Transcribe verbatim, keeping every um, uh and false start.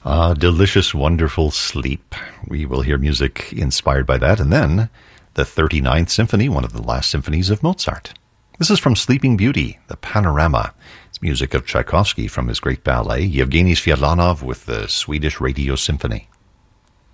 Ah, delicious, wonderful sleep. We will hear music inspired by that. And then the thirty-ninth Symphony, one of the last symphonies of Mozart. This is from Sleeping Beauty, the Panorama. It's music of Tchaikovsky from his great ballet, Yevgeny Sviatlanov with the Swedish Radio Symphony.